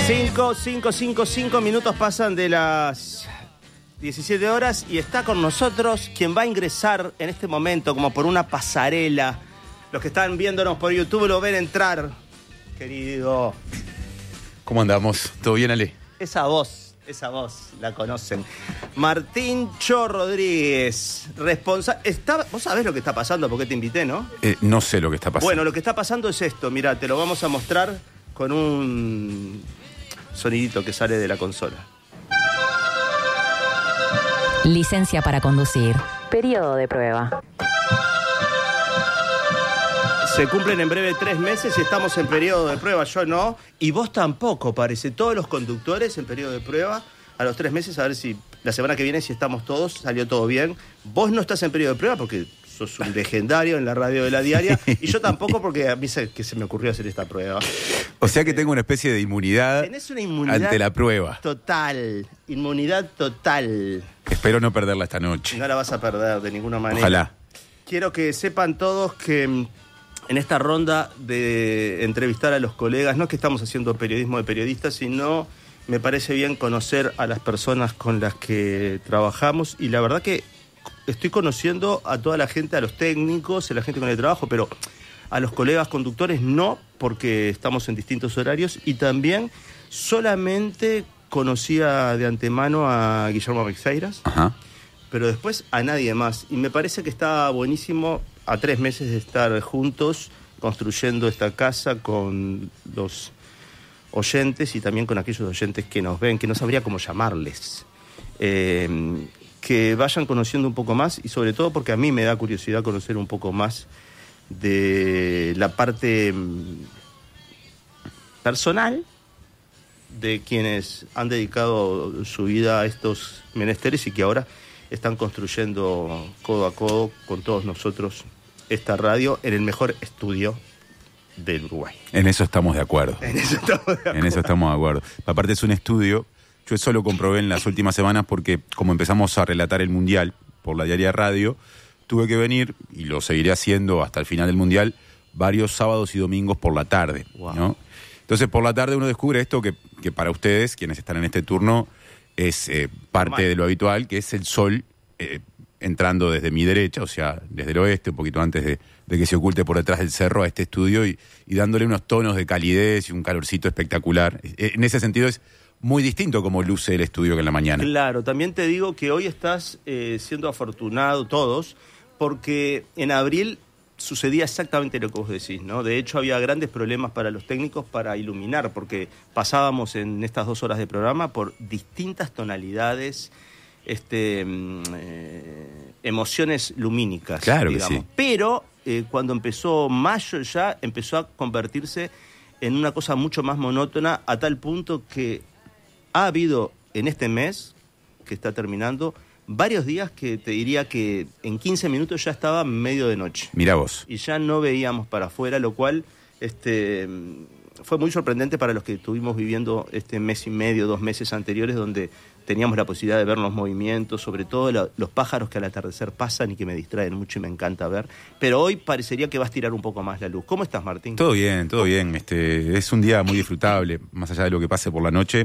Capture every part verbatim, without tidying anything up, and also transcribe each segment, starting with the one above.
Cinco, cinco, cinco, cinco minutos pasan de las diecisiete horas y está con nosotros quien va a ingresar en este momento como por una pasarela. Los que están viéndonos por YouTube lo ven entrar, querido. ¿Cómo andamos? ¿Todo bien, Ale? Esa voz, esa voz, la conocen. Martín Cho Rodríguez, responsable. Está... Vos sabés lo que está pasando, porque te invité, ¿no? Eh, no sé lo que está pasando. Bueno, lo que está pasando es esto, mirá, te lo vamos a mostrar con un sonidito que sale de la consola. Licencia para conducir. Periodo de prueba. Se cumplen en breve tres meses y estamos en periodo de prueba, yo no, y vos tampoco, parece. Todos los conductores en periodo de prueba, a los tres meses, a ver si la semana que viene, si estamos todos, salió todo bien. Vos no estás en periodo de prueba porque sos un legendario en la radio de La Diaria, y yo tampoco porque a mí se, que se me ocurrió hacer esta prueba. O sea que tengo una especie de inmunidad, Tenés una inmunidad ante la prueba. Total, inmunidad total. Espero no perderla esta noche. No la vas a perder de ninguna manera. Ojalá. Quiero que sepan todos que en esta ronda de entrevistar a los colegas, no es que estamos haciendo periodismo de periodistas, sino me parece bien conocer a las personas con las que trabajamos, y la verdad que estoy conociendo a toda la gente, a los técnicos, a la gente con el trabajo, pero a los colegas conductores no, porque estamos en distintos horarios, y también solamente conocía de antemano a Guillermo Meixeiras, Ajá. pero después a nadie más, y me parece que está buenísimo a tres meses de estar juntos construyendo esta casa con los oyentes y también con aquellos oyentes que nos ven, que no sabría cómo llamarles. Eh, que vayan conociendo un poco más, y sobre todo porque a mí me da curiosidad conocer un poco más de la parte personal de quienes han dedicado su vida a estos menesteres y que ahora están construyendo codo a codo con todos nosotros esta radio en el mejor estudio del Uruguay. En eso estamos de acuerdo. En eso estamos de acuerdo. En eso estamos de acuerdo. Aparte es un estudio, yo eso lo comprobé en las últimas semanas porque como empezamos a relatar el Mundial por La Diaria Radio, tuve que venir, y lo seguiré haciendo hasta el final del Mundial, varios sábados y domingos por la tarde, wow. ¿no? Entonces por la tarde uno descubre esto que, que para ustedes, quienes están en este turno, es eh, parte Normal. de lo habitual, que es el sol eh, entrando desde mi derecha, o sea, desde el oeste, un poquito antes de, de que se oculte por detrás del cerro a este estudio, y, y dándole unos tonos de calidez y un calorcito espectacular. En ese sentido es muy distinto como luce el estudio que en la mañana. Claro, también te digo que hoy estás eh, siendo afortunado, todos, porque en abril sucedía exactamente lo que vos decís, ¿no? De hecho, había grandes problemas para los técnicos para iluminar, porque pasábamos en estas dos horas de programa por distintas tonalidades, este, eh, emociones lumínicas, claro digamos. Que sí. Pero eh, cuando empezó mayo ya empezó a convertirse en una cosa mucho más monótona, a tal punto que ha habido en este mes, que está terminando, varios días que te diría que en quince minutos ya estaba medio de noche. Mirá vos. Y ya no veíamos para afuera, lo cual este, fue muy sorprendente para los que estuvimos viviendo este mes y medio, dos meses anteriores, donde teníamos la posibilidad de ver los movimientos, sobre todo la, los pájaros que al atardecer pasan y que me distraen mucho y me encanta ver. Pero hoy parecería que va a estirar un poco más la luz. ¿Cómo estás, Martín? Todo bien, todo bien. Este, es un día muy disfrutable, más allá de lo que pase por la noche.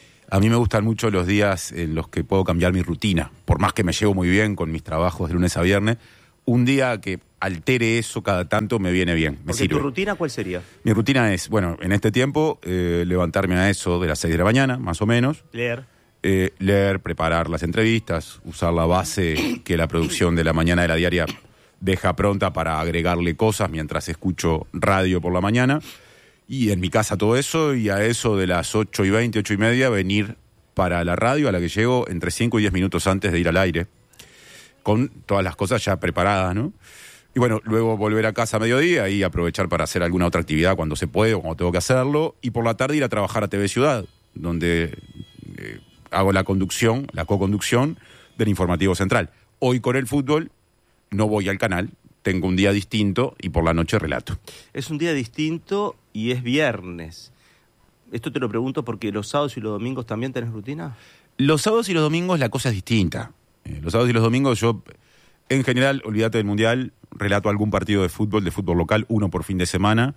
A mí me gustan mucho los días en los que puedo cambiar mi rutina, por más que me llevo muy bien con mis trabajos de lunes a viernes. Un día que altere eso cada tanto me viene bien, me Porque sirve. ¿Tu rutina cuál sería? Mi rutina es, bueno, en este tiempo, eh, levantarme a eso de las seis de la mañana, más o menos. Leer. Eh, leer, preparar las entrevistas, usar la base que la producción de la mañana de La Diaria deja pronta para agregarle cosas mientras escucho radio por la mañana. Y en mi casa todo eso, y a eso de las ocho y veinte, ocho y media, venir para la radio, a la que llego entre cinco y diez minutos antes de ir al aire, con todas las cosas ya preparadas, ¿no? Y bueno, luego volver a casa a mediodía y aprovechar para hacer alguna otra actividad cuando se puede o cuando tengo que hacerlo, y por la tarde ir a trabajar a T V Ciudad, donde eh, hago la conducción, la co-conducción del informativo central. Hoy con el fútbol no voy al canal, tengo un día distinto y por la noche relato. Es un día distinto y es viernes. Esto te lo pregunto porque los sábados y los domingos también tenés rutina. Los sábados y los domingos la cosa es distinta. Eh, los sábados y los domingos yo, en general, olvídate del Mundial, relato algún partido de fútbol, de fútbol local, uno por fin de semana,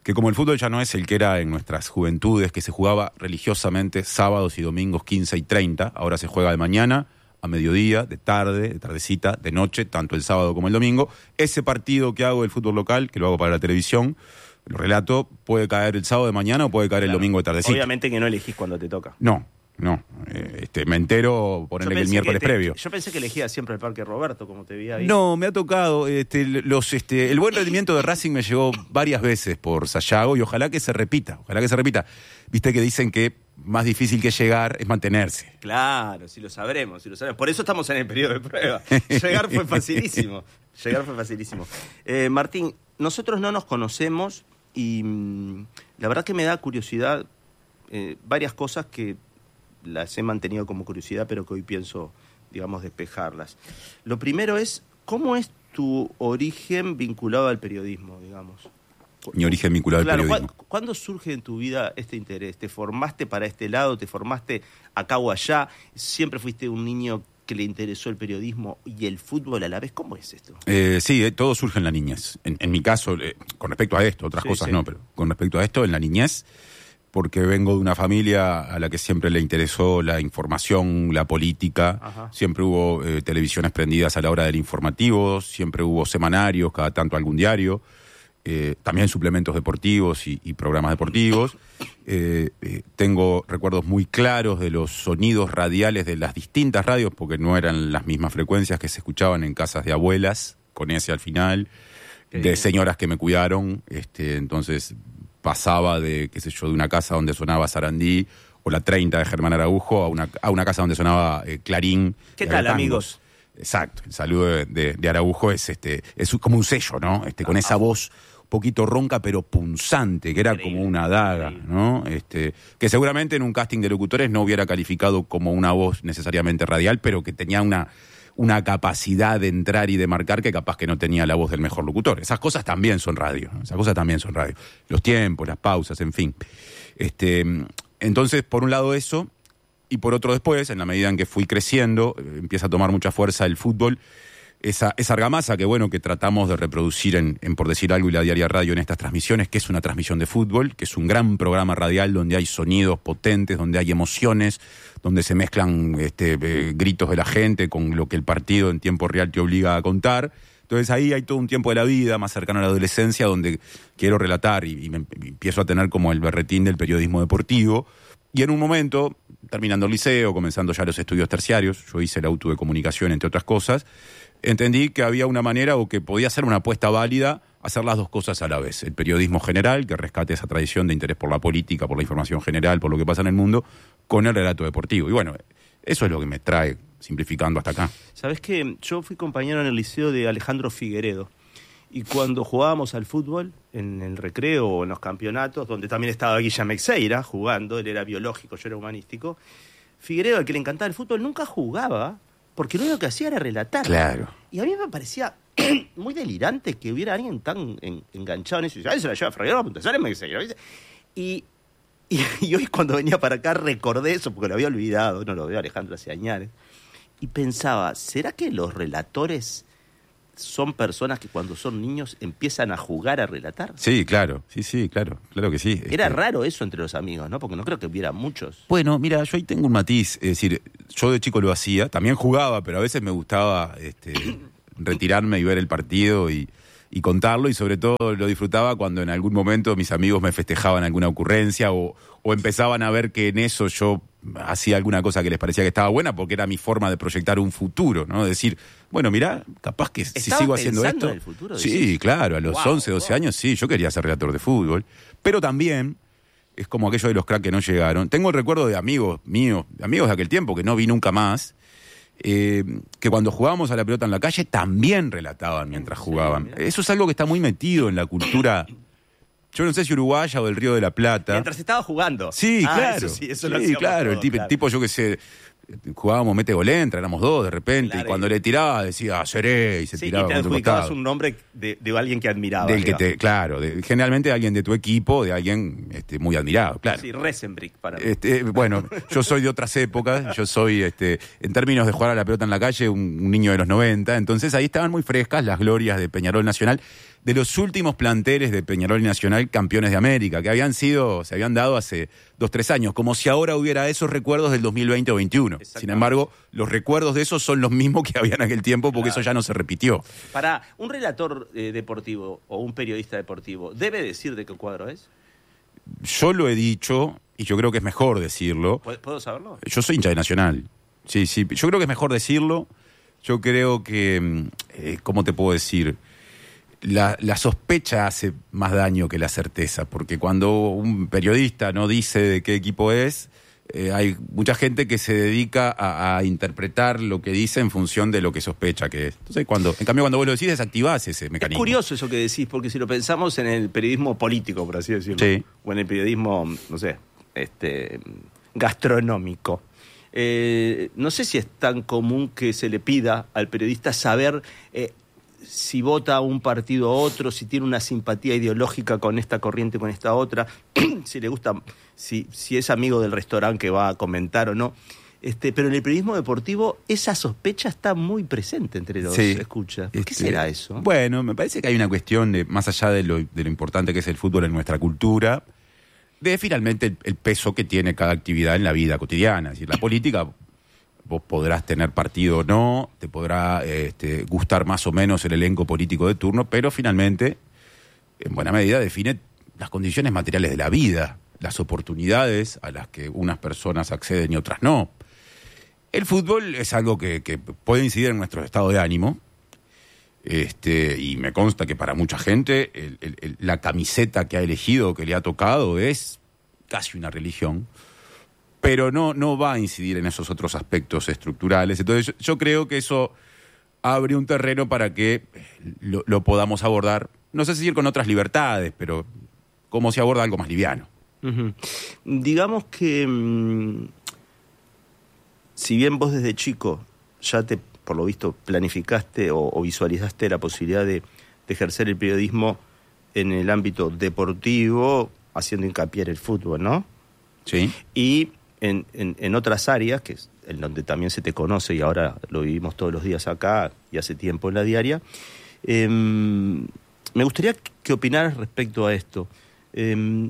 que como el fútbol ya no es el que era en nuestras juventudes, que se jugaba religiosamente sábados y domingos quince y treinta, ahora se juega de mañana, a mediodía, de tarde, de tardecita, de noche, tanto el sábado como el domingo. Ese partido que hago del fútbol local, que lo hago para la televisión, lo relato, puede caer el sábado de mañana o puede caer claro. el domingo de tardecita. Obviamente que no elegís cuando te toca. No, no. Eh, este, me entero, ponerle que el miércoles que te, previo. Yo pensé que elegías siempre el Parque Roberto, como te vi ahí. No, me ha tocado. Este, los, este, el buen rendimiento de Racing me llegó varias veces por Sayago y ojalá que se repita, ojalá que se repita. Viste que dicen que más difícil que llegar es mantenerse. Claro, si lo sabremos, si lo sabremos. Por eso estamos en el periodo de prueba. Llegar fue facilísimo. Llegar fue facilísimo. Eh, Martín, nosotros no nos conocemos y mmm, la verdad que me da curiosidad eh, varias cosas que las he mantenido como curiosidad, pero que hoy pienso, digamos, despejarlas. Lo primero es, ¿cómo es tu origen vinculado al periodismo, digamos? Mi origen vinculado claro, al periodismo. ¿cu- ¿Cuándo surge en tu vida este interés? ¿Te formaste para este lado? ¿Te formaste acá o allá? ¿Siempre fuiste un niño que le interesó el periodismo y el fútbol a la vez? ¿Cómo es esto? Eh, sí, eh, todo surge en la niñez. En, en mi caso, eh, con respecto a esto, otras Sí, cosas sí. no, pero con respecto a esto, en la niñez, porque vengo de una familia a la que siempre le interesó la información, la política. Ajá. Siempre hubo eh, televisiones prendidas a la hora del informativo, siempre hubo semanarios, cada tanto algún diario. Eh, también suplementos deportivos y, y programas deportivos. Eh, eh, tengo recuerdos muy claros de los sonidos radiales de las distintas radios, porque no eran las mismas frecuencias que se escuchaban en casas de abuelas, con ese al final, Qué de bien. señoras que me cuidaron. Este, entonces pasaba de, qué sé yo, de una casa donde sonaba Sarandí o la treinta de Germán Araujo a una, a una casa donde sonaba eh, Clarín. ¿Qué y tal, había tangos. amigos? Exacto, el saludo de, de, de Araujo es este es como un sello, ¿no? Este, con Ajá. esa voz un poquito ronca pero punzante, que era Increíble, como una daga, increíble. ¿no? Este, que seguramente en un casting de locutores no hubiera calificado como una voz necesariamente radial, pero que tenía una, una capacidad de entrar y de marcar que capaz que no tenía la voz del mejor locutor. Esas cosas también son radio, ¿no? Esas cosas también son radio. Los tiempos, las pausas, en fin. Este, entonces, por un lado eso, y por otro después, en la medida en que fui creciendo, eh, empieza a tomar mucha fuerza el fútbol, esa, esa argamasa que bueno que tratamos de reproducir en, en Por Decir Algo y La Diaria Radio en estas transmisiones, que es una transmisión de fútbol, que es un gran programa radial donde hay sonidos potentes, donde hay emociones, donde se mezclan este, eh, gritos de la gente con lo que el partido en tiempo real te obliga a contar. Entonces ahí hay todo un tiempo de la vida, más cercano a la adolescencia, donde quiero relatar y, y me, y empiezo a tener como el berretín del periodismo deportivo. Y en un momento, terminando el liceo, comenzando ya los estudios terciarios, yo hice el auto de comunicación, entre otras cosas, entendí que había una manera o que podía ser una apuesta válida hacer las dos cosas a la vez. El periodismo general, que rescate esa tradición de interés por la política, por la información general, por lo que pasa en el mundo, con el relato deportivo. Y bueno, eso es lo que me trae, simplificando hasta acá. ¿Sabés qué? Yo fui compañero en el liceo de Alejandro Figueredo. Y cuando jugábamos al fútbol, en el recreo o en los campeonatos, donde también estaba Guilla Meixeira jugando, él era biológico, yo era humanístico, Figueredo, al que le encantaba el fútbol, nunca jugaba, porque lo único que hacía era relatar. Claro. Y a mí me parecía muy delirante que hubiera alguien tan en, enganchado en eso. Y, "Ay, se la lleva Figueredo a Punta Sal, Meixeira", ¿viste? Y, y, y hoy cuando venía para acá recordé eso, porque lo había olvidado, no lo veo a Alejandro hace años, y pensaba, ¿será que los relatores son personas que cuando son niños empiezan a jugar a relatar? Sí, claro, sí, sí, claro, claro que sí. Era Este, raro eso entre los amigos, ¿no? Porque no creo que hubiera muchos. Bueno, mira, yo ahí tengo un matiz, es decir, yo de chico lo hacía, también jugaba, pero a veces me gustaba este, retirarme y ver el partido y, y contarlo, y sobre todo lo disfrutaba cuando en algún momento mis amigos me festejaban alguna ocurrencia o, o empezaban a ver que en eso yo hacía alguna cosa que les parecía que estaba buena, porque era mi forma de proyectar un futuro, ¿no? Decir, bueno, mirá, capaz que si ¿Estabas sigo haciendo pensando esto... en el futuro, Sí, decís? claro, a los Wow, once, doce wow. años sí, yo quería ser relator de fútbol, pero también... Es como aquello de los cracks que no llegaron. Tengo el recuerdo de amigos míos, de amigos de aquel tiempo, que no vi nunca más, eh, que cuando jugábamos a la pelota en la calle también relataban mientras Sí, jugaban. mirá. Eso es algo que está muy metido en la cultura, yo no sé si uruguaya o del Río de la Plata. Mientras estaba jugando. Sí, Ah, claro. Eso sí, eso lo sí, hacíamos claro. todos, el tipo, claro. tipo, yo que sé, jugábamos mete golentra, éramos dos de repente, Claro, y cuando y- le tiraba decía, seré, y se Sí, y tiraba te contra el adjudicabas costado. un nombre de, de alguien que admiraba. Del que digamos. te, claro, de- generalmente alguien de tu equipo, de alguien este, muy admirado, claro. Sí, Resenbrick para mí. Este, bueno, yo soy de otras épocas, yo soy, este, en términos de jugar a la pelota en la calle, un, un niño de los noventa, entonces ahí estaban muy frescas las glorias de Peñarol Nacional. de los últimos planteles de Peñarol y Nacional campeones de América, que habían sido, se habían dado hace dos, tres años, como si ahora hubiera esos recuerdos del dos mil veinte o veintiuno. Sin embargo, los recuerdos de esos son los mismos que había en aquel tiempo, porque claro, eso ya no se repitió. Para un relator eh, deportivo o un periodista deportivo, ¿debe decir de qué cuadro es? Yo lo he dicho, y yo creo que es mejor decirlo. ¿Puedo saberlo? Yo soy hincha de Nacional. Sí, sí, yo creo que es mejor decirlo. Yo creo que, eh, ¿cómo te puedo decir? La, la sospecha hace más daño que la certeza, porque cuando un periodista no dice de qué equipo es, eh, hay mucha gente que se dedica a, a interpretar lo que dice en función de lo que sospecha que es. Entonces, cuando, en cambio, cuando vos lo decís, desactivás ese mecanismo. Es curioso eso que decís, porque si lo pensamos en el periodismo político, por así decirlo, sí, o en el periodismo, no sé, este, gastronómico, eh, no sé si es tan común que se le pida al periodista saber eh, si vota a un partido a otro, si tiene una simpatía ideológica con esta corriente, con esta otra, si le gusta, si, si es amigo del restaurante que va a comentar o no. Este, pero en el periodismo deportivo esa sospecha está muy presente entre los sí, escuchas. ¿Por qué este, será eso? Bueno, me parece que hay una cuestión, de más allá de lo, de lo importante que es el fútbol en nuestra cultura, de finalmente el, el peso que tiene cada actividad en la vida cotidiana. Es decir, la política... Vos podrás tener partido o no, te podrá este, gustar más o menos el elenco político de turno, pero finalmente, en buena medida, define las condiciones materiales de la vida, las oportunidades a las que unas personas acceden y otras no. El fútbol es algo que, que puede incidir en nuestro estado de ánimo, este, y me consta que para mucha gente el, el, el, la camiseta que ha elegido, que le ha tocado, es casi una religión. Pero no, no va a incidir en esos otros aspectos estructurales. Entonces yo, yo creo que eso abre un terreno para que lo, lo podamos abordar, no sé si ir con otras libertades, pero cómo se aborda algo más liviano. Uh-huh. Digamos que, mmm, si bien vos desde chico ya te, por lo visto, planificaste o, o visualizaste la posibilidad de, de ejercer el periodismo en el ámbito deportivo, haciendo hincapié en el fútbol, ¿no? Sí. Y... En, en, en otras áreas, que es en donde también se te conoce y ahora lo vivimos todos los días acá y hace tiempo en la diaria, eh, me gustaría que opinaras respecto a esto. Eh,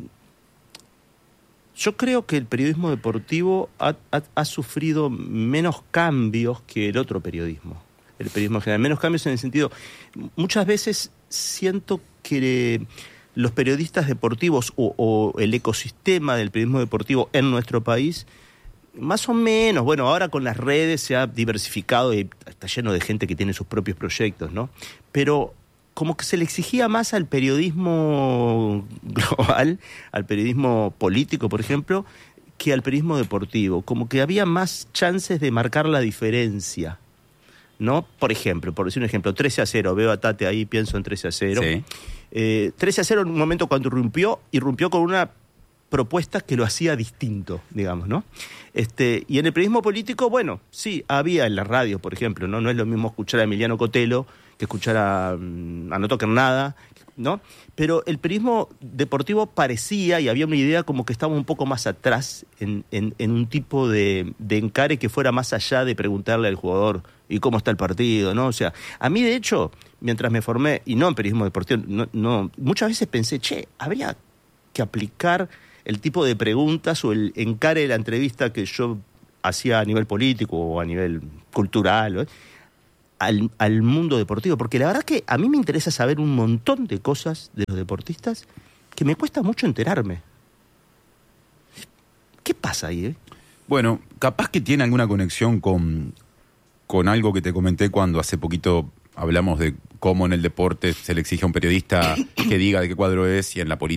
yo creo que el periodismo deportivo ha, ha, ha sufrido menos cambios que el otro periodismo, el periodismo general, menos cambios en el sentido, muchas veces siento que... los periodistas deportivos o, o el ecosistema del periodismo deportivo en nuestro país, más o menos, bueno, ahora con las redes se ha diversificado y está lleno de gente que tiene sus propios proyectos, ¿no? Pero como que se le exigía más al periodismo global, al periodismo político, por ejemplo, que al periodismo deportivo. Como que había más chances de marcar la diferencia, ¿no? Por ejemplo, por decir un ejemplo, trece a cero, veo a Tate ahí, pienso en trece a cero. Sí. Eh, trece a cero en un momento cuando irrumpió, irrumpió con una propuesta que lo hacía distinto, digamos, ¿no? Este, y en el periodismo político, bueno, sí, había en la radio, por ejemplo, ¿no? No es lo mismo escuchar a Emiliano Cotelo que escuchar a, a No Toquen Nada, ¿no? Pero el periodismo deportivo parecía, y había una idea como que estaba un poco más atrás en, en, en un tipo de, de encare que fuera más allá de preguntarle al jugador y cómo está el partido, ¿no? O sea, a mí de hecho, mientras me formé, y no en periodismo deportivo, no, no, muchas veces pensé, che, habría que aplicar el tipo de preguntas o el encare de la entrevista que yo hacía a nivel político o a nivel cultural, ¿eh? Al, al mundo deportivo, porque la verdad que a mí me interesa saber un montón de cosas de los deportistas que me cuesta mucho enterarme. ¿Qué pasa ahí, eh? Bueno, capaz que tiene alguna conexión con, con algo que te comenté cuando hace poquito hablamos de cómo en el deporte se le exige a un periodista que diga de qué cuadro es y en la política